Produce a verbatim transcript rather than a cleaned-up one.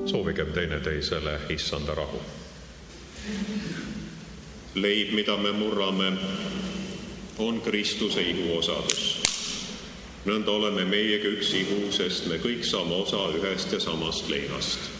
soovigem teineteisele issanda rahu. Leib, mida me murrame, on Kristuse ihu osadus. Nõnda oleme meiega üks ihu, sest me kõik saame osa ühest ja samast leivast.